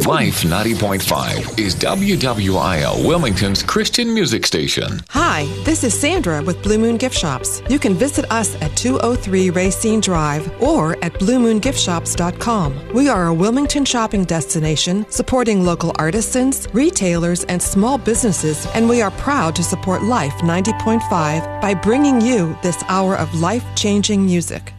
Life 90.5 is WWIL Wilmington's Christian music station. Hi, this is Sandra with Blue Moon Gift Shops. You can visit us at 203 Racine Drive or at bluemoongiftshops.com. We are a Wilmington shopping destination supporting local artisans, retailers, and small businesses, and we are proud to support Life 90.5 by bringing you this hour of life-changing music.